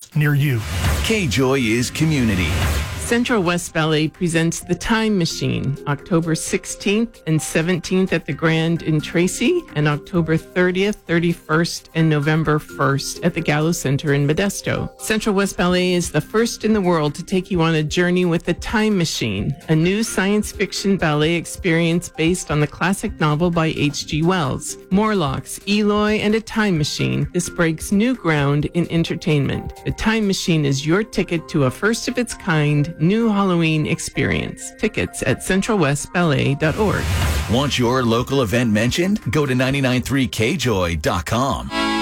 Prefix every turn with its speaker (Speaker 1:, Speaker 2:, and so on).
Speaker 1: near you.
Speaker 2: K-Joy is community.
Speaker 3: Central West Ballet presents The Time Machine, October 16th and 17th at the Grand in Tracy, and October 30th, 31st, and November 1st at the Gallo Center in Modesto. Central West Ballet is the first in the world to take you on a journey with The Time Machine, a new science fiction ballet experience based on the classic novel by H.G. Wells. Morlocks, Eloy, and a time machine. This breaks new ground in entertainment. The Time Machine is your ticket to a first-of-its-kind new Halloween experience. Tickets at centralwestballet.org.
Speaker 2: Want your local event mentioned? Go to 993kjoy.com.